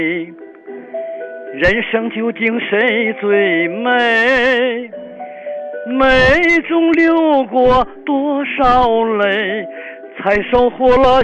人生究竟谁最美？美中流过多少泪，才收获了